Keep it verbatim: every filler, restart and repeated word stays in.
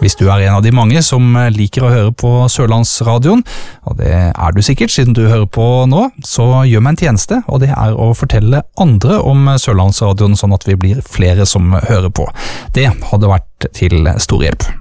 hvis du er en av de mange som liker å høre på Sørlandsradioen, og det er du sikkert siden du hører på nå, så gjør meg en tjeneste, og det er å fortelle andre om Sørlandsradioen sånn at vi blir flere som hører på. Det hadde vært til stor hjelp.